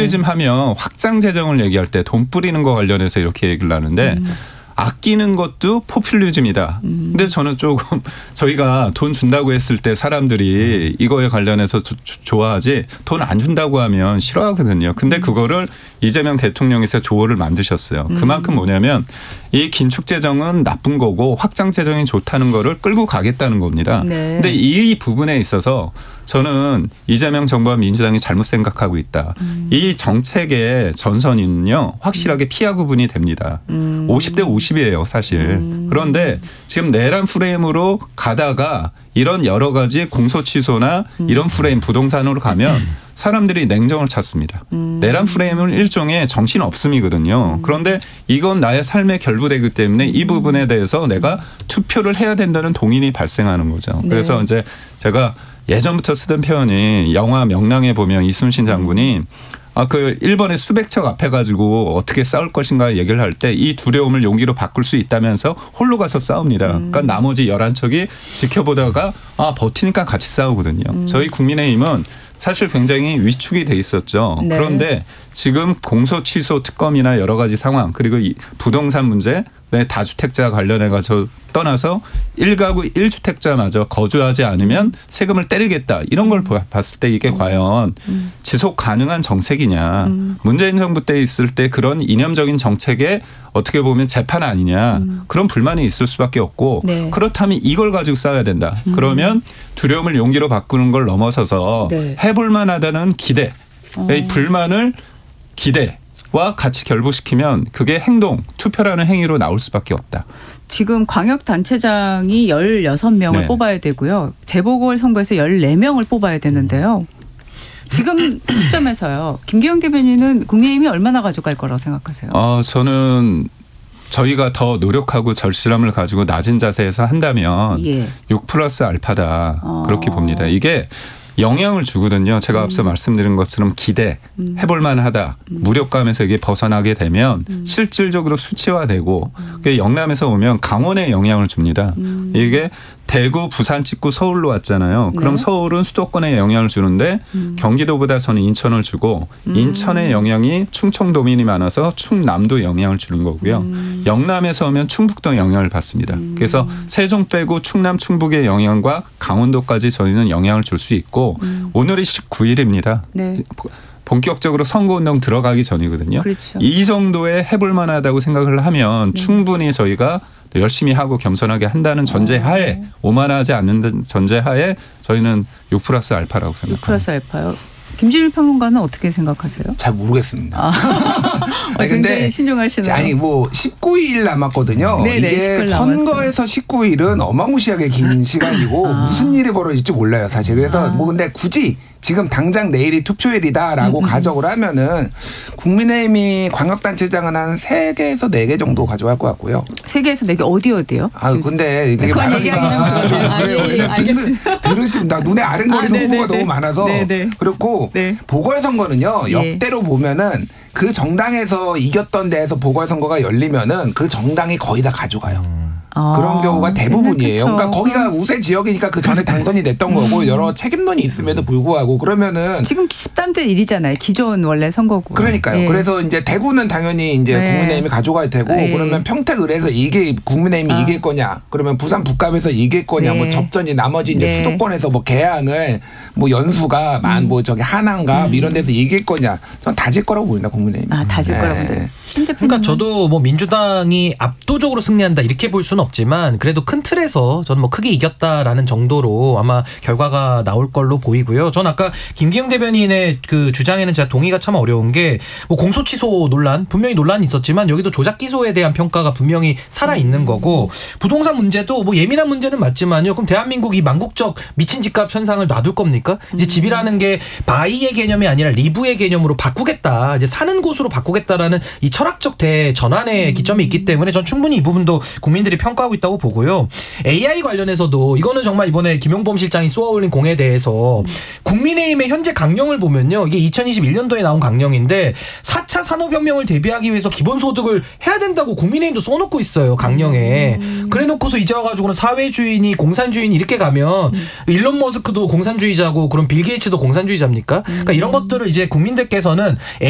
포퓰리즘 하면 확장 재정을 얘기할 때 돈 뿌리는 거 관련해서 이렇게 얘기를 하는데 아끼는 것도 포퓰리즘이다. 근데 저는 조금 저희가 돈 준다고 했을 때 사람들이 이거에 관련해서 좋아하지 돈 안 준다고 하면 싫어하거든요. 근데 그거를 이재명 대통령에서 조어를 만드셨어요. 그만큼 뭐냐면 이 긴축 재정은 나쁜 거고 확장 재정이 좋다는 거를 끌고 가겠다는 겁니다. 네. 근데 이 부분에 있어서 저는 이재명 정부와 민주당이 잘못 생각하고 있다. 이 정책의 전선은요 확실하게 피하 구분이 됩니다. 50대 50이에요 사실. 그런데 지금 내란 프레임으로 가다가 이런 여러 가지 공소 취소나 이런 프레임 부동산으로 가면 사람들이 냉정을 찾습니다. 내란 프레임은 일종의 정신 없음이거든요. 그런데 이건 나의 삶에 결부되기 때문에 이 부분에 대해서 내가 투표를 해야 된다는 동의이 발생하는 거죠. 그래서 네. 이제 제가 예전부터 쓰던 표현이 영화 명랑에 보면 이순신 장군이 그 일본의 수백 척 앞에 가지고 어떻게 싸울 것인가 얘기를 할 때 이 두려움을 용기로 바꿀 수 있다면서 홀로 가서 싸웁니다. 그러니까 나머지 11척이 지켜보다가 버티니까 같이 싸우거든요. 저희 국민의힘은 사실 굉장히 위축이 돼 있었죠. 네. 그런데 지금 공소 취소 특검이나 여러 가지 상황 그리고 이 부동산 문제 다주택자 관련해서 떠나서 1가구 1주택자마저 거주하지 않으면 세금을 때리겠다. 이런 걸 봤을 때 이게 과연 지속 가능한 정책이냐. 문재인 정부 때 있을 때 그런 이념적인 정책에 어떻게 보면 재판 아니냐. 그런 불만이 있을 수밖에 없고 네. 그렇다면 이걸 가지고 싸워야 된다. 그러면 두려움을 용기로 바꾸는 걸 넘어서서 네. 해볼 만하다는 기대, 이 불만을 기대와 같이 결부시키면 그게 행동, 투표라는 행위로 나올 수밖에 없다. 지금 광역단체장이 16명을 네. 뽑아야 되고요. 재보궐선거에서 14명을 뽑아야 되는데요. 지금 시점에서요. 김기현 대변인은 국민의힘이 얼마나 가져갈 거라고 생각하세요? 저는 저희가 더 노력하고 절실함을 가지고 낮은 자세에서 한다면 예. 6 플러스 알파다. 그렇게 봅니다. 이게 영향을 주거든요. 제가 앞서 말씀드린 것처럼 기대, 해볼 만하다. 무력감에서 이게 벗어나게 되면 실질적으로 수치화되고 그게 영남에서 오면 강원에 영향을 줍니다. 이게 대구, 부산 찍고 서울로 왔잖아요. 그럼 네. 서울은 수도권에 영향을 주는데 경기도보다 저는 인천을 주고 인천의 영향이 충청 도민이 많아서 충남도 영향을 주는 거고요. 영남에서 오면 충북도 영향을 받습니다. 그래서 세종 빼고 충남, 충북의 영향과 강원도까지 저희는 영향을 줄 수 있고 오늘이 19일입니다. 네. 본격적으로 선거운동 들어가기 전이거든요. 그렇죠. 이 정도에 해볼 만하다고 생각을 하면 충분히 저희가 열심히 하고 겸손하게 한다는 전제하에 오만하지 않는 전제하에 저희는 6 플러스 알파라고 생각합니다. 6 플러스 알파요. 김준일 평론가는 어떻게 생각하세요? 잘 모르겠습니다. 굉장히 신중하시네요. 아니 19일 남았거든요. 네네, 이게 19일 선거에서 19일은 어마무시하게 긴 시간이고 무슨 일이 벌어질지 몰라요 사실. 그래서 근데 굳이 지금 당장 내일이 투표일이다라고 가정을 하면은 국민의힘이 광역단체장은 한 3개에서 4개 정도 가져갈 것 같고요. 3개에서 4개 어디요? 근데 이게 그만 얘기하기 좀 그러세요. 그래요. 예, 왜냐면 들으시면 나 눈에 아른거리는 후보가 너무 많아서 그렇고 네. 보궐선거는요 예. 역대로 보면은 그 정당에서 이겼던 데에서 보궐선거가 열리면은 그 정당이 거의 다 가져가요. 그런 경우가 대부분이에요. 그렇죠. 그러니까 거기가 우세 지역이니까 그 전에 당선이 됐던 거고 여러 책임론이 있음에도 불구하고 그러면은 지금 13대 1이잖아요. 기존 원래 선거구. 그러니까요. 예. 그래서 이제 대구는 당연히 이제 네. 국민의힘이 가져갈 테고 예. 그러면 평택을에서 이게 국민의힘이 이길 거냐? 그러면 부산 북갑에서 이길 거냐? 네. 뭐 접전이 나머지 이제 네. 수도권에서 뭐 개항을 뭐 연수가 뭐 저기 한양갑 이런 데서 이길 거냐? 전 다질 거라고 보인다 국민의힘. 다질 거라고 본다. 그러니까 저도 뭐 민주당이 압도적으로 승리한다 이렇게 볼 수는 없지만 그래도 큰 틀에서 저는 뭐 크게 이겼다라는 정도로 아마 결과가 나올 걸로 보이고요. 전 아까 김기현 대변인의 그 주장에는 제가 동의가 참 어려운 게 뭐 공소 취소 논란 분명히 논란이 있었지만 여기도 조작 기소에 대한 평가가 분명히 살아 있는 거고 부동산 문제도 뭐 예민한 문제는 맞지만요. 그럼 대한민국이 망국적 미친 집값 현상을 놔둘 겁니까? 이제 집이라는 게 바이의 개념이 아니라 리브의 개념으로 바꾸겠다. 이제 사는 곳으로 바꾸겠다라는 이 철학적 대전환의 기점이 있기 때문에 전 충분히 이 부분도 국민들이 평가하고 있다고 보고요. AI 관련해서도 이거는 정말 이번에 김용범 실장이 쏘아올린 공에 대해서 국민의힘의 현재 강령을 보면요. 이게 2021년도에 나온 강령인데 4차 산업혁명을 대비하기 위해서 기본소득을 해야 된다고 국민의힘도 써놓고 있어요. 강령에. 그래놓고서 이제 와가지고는 사회주의니 공산주의니 이렇게 가면 일론 머스크도 공산주의자고 그럼 빌 게이츠도 공산주의자입니까? 그러니까 이런 것들을 이제 국민들께서는